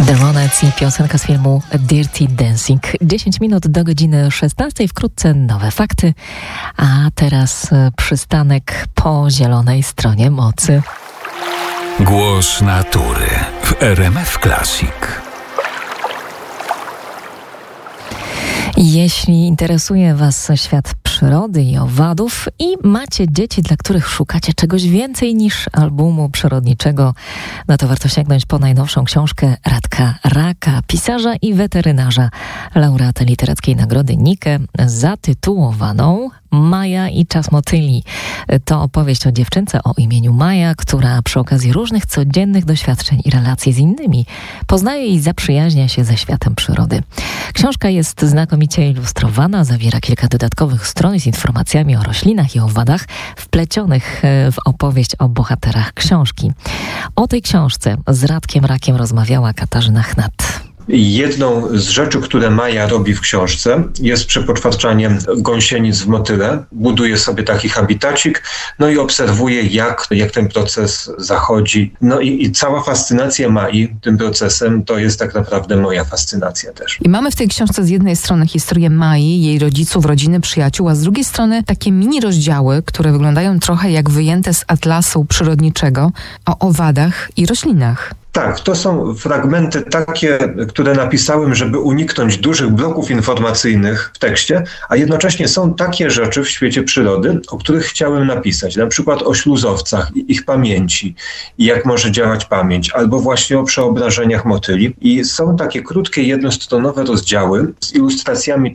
The Ronettes i piosenka z filmu Dirty Dancing. 10 minut do godziny 16. Wkrótce nowe fakty. A teraz przystanek po zielonej stronie mocy. Głos natury w RMF Classic. Jeśli interesuje Was świat przyrody i owadów i macie dzieci, dla których szukacie czegoś więcej niż albumu przyrodniczego, no to warto sięgnąć po najnowszą książkę Radka Raka, pisarza i weterynarza, laureata literackiej nagrody Nike, zatytułowaną Maja i czas motyli. To opowieść o dziewczynce o imieniu Maja, która przy okazji różnych codziennych doświadczeń i relacji z innymi poznaje i zaprzyjaźnia się ze światem przyrody. Książka jest znakomicie ilustrowana, zawiera kilka dodatkowych stron z informacjami o roślinach i owadach wplecionych w opowieść o bohaterach książki. O tej książce z Radkiem Rakiem rozmawiała Katarzyna Chnat. Jedną z rzeczy, które Maja robi w książce, jest przepoczwarczanie gąsienic w motyle. Buduje sobie taki habitacik, no i obserwuje, jak ten proces zachodzi. No i cała fascynacja Mai tym procesem to jest tak naprawdę moja fascynacja też. I mamy w tej książce z jednej strony historię Mai, jej rodziców, rodziny, przyjaciół, a z drugiej strony takie mini rozdziały, które wyglądają trochę jak wyjęte z atlasu przyrodniczego o owadach i roślinach. Tak, to są fragmenty takie, które napisałem, żeby uniknąć dużych bloków informacyjnych w tekście, a jednocześnie są takie rzeczy w świecie przyrody, o których chciałem napisać, na przykład o śluzowcach i ich pamięci i jak może działać pamięć, albo właśnie o przeobrażeniach motyli. I są takie krótkie, jednostronowe rozdziały z ilustracjami